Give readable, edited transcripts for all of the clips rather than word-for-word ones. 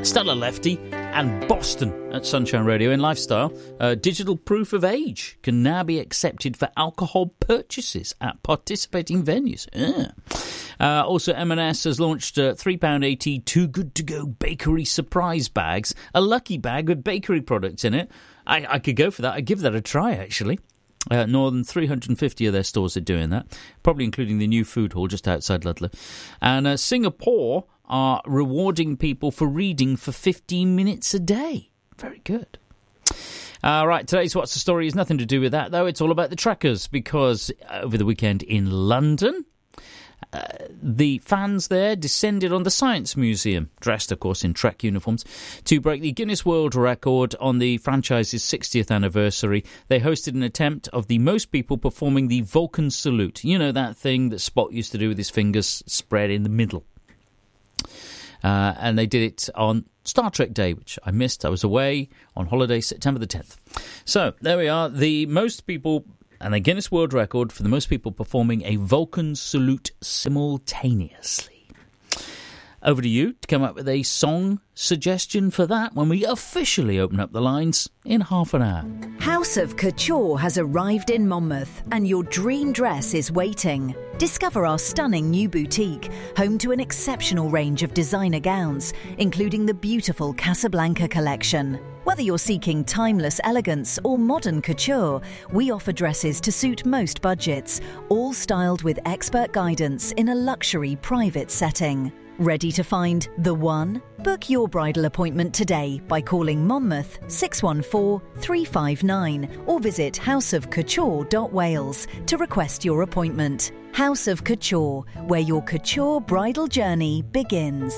Stella Lefty and Boston at Sunshine Radio. In Lifestyle, digital proof of age can now be accepted for alcohol purchases at participating venues. Also, M&S has launched £3.80 Too Good To Go bakery surprise bags, a lucky bag with bakery products in it. I could go for that. I'd give that a try, actually. More than 350 of their stores are doing that, probably including the new food hall just outside Ludlow. And Singapore are rewarding people for reading for 15 minutes a day. Very good. Right, today's What's the Story is nothing to do with that, though. It's all about the Trekkers, because over the weekend in London, the fans there descended on the Science Museum, dressed, of course, in Trek uniforms, to break the Guinness World Record on the franchise's 60th anniversary. They hosted an attempt of the most people performing the Vulcan salute. You know, that thing that Spock used to do with his fingers spread in the middle. And they did it on Star Trek Day, which I missed. I was away on holiday September the 10th. So, there we are. The most people, and the Guinness World Record for the most people performing a Vulcan salute simultaneously. Over to you to come up with a song suggestion for that when we officially open up the lines in half an hour. House of Couture has arrived in Monmouth and your dream dress is waiting. Discover our stunning new boutique, home to an exceptional range of designer gowns, including the beautiful Casablanca collection. Whether you're seeking timeless elegance or modern couture, we offer dresses to suit most budgets, all styled with expert guidance in a luxury private setting. Ready to find the one? Book your bridal appointment today by calling Monmouth 614 359 or visit houseofcouture.wales to request your appointment. House of Couture, where your couture bridal journey begins.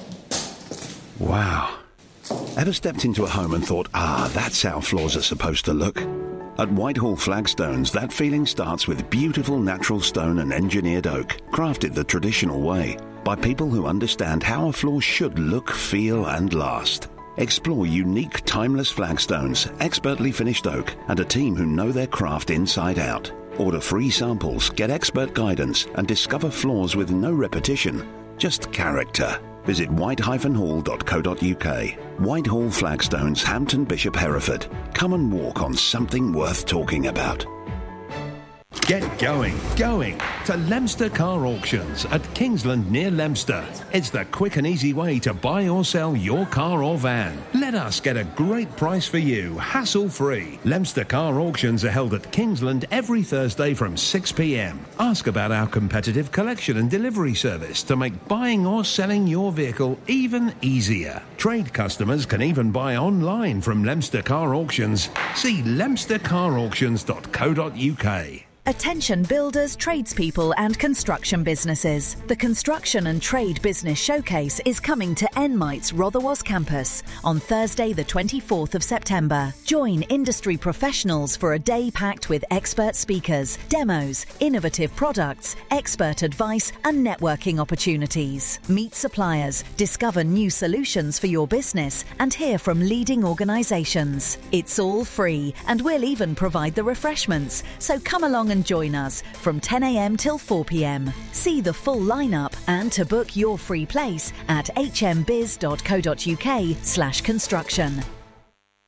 Wow. Ever stepped into a home and thought, that's how floors are supposed to look? At Whitehall Flagstones, that feeling starts with beautiful natural stone and engineered oak, crafted the traditional way, by people who understand how a floor should look, feel and last. Explore unique, timeless flagstones, expertly finished oak, and a team who know their craft inside out. Order free samples, get expert guidance, and discover floors with no repetition, just character. Visit white-hall.co.uk. Whitehall Flagstones, Hampton Bishop, Hereford. Come and walk on something worth talking about. Get going to Leominster Car Auctions at Kingsland near Leominster. It's the quick and easy way to buy or sell your car or van. Let us get a great price for you, hassle-free. Leominster Car Auctions are held at Kingsland every Thursday from 6 p.m. Ask about our competitive collection and delivery service to make buying or selling your vehicle even easier. Trade customers can even buy online from Leominster Car Auctions. See leominstercarauctions.co.uk. Attention builders, tradespeople and construction businesses. The Construction and Trade Business Showcase is coming to Enmite's Rotherwas campus on Thursday the 24th of September. Join industry professionals for a day packed with expert speakers, demos, innovative products, expert advice and networking opportunities. Meet suppliers, discover new solutions for your business and hear from leading organisations. It's all free and we'll even provide the refreshments, so come along and join us from 10 a.m. till 4 p.m. See the full lineup and to book your free place at hmbiz.co.uk/construction.